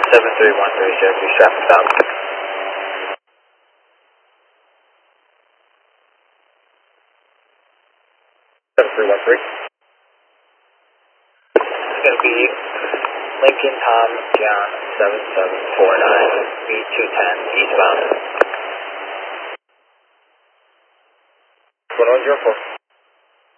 7313, Syracuse traffic stop. 7313. It's going to be Lincoln Tom John 7749, B210 eastbound. 1004.